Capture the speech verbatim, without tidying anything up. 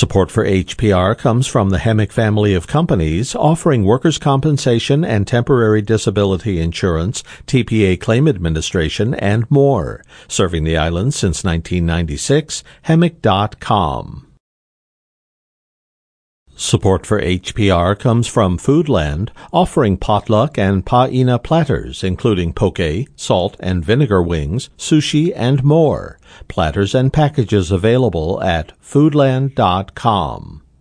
Support for H P R comes from the Hemic family of companies offering workers' compensation and temporary disability insurance, T P A claim administration, and more. Serving the island since nineteen ninety-six, hemic dot com. Support for H P R comes from Foodland, offering potluck and paina platters, including poke, salt and vinegar wings, sushi, and more. Platters and packages available at foodland dot com.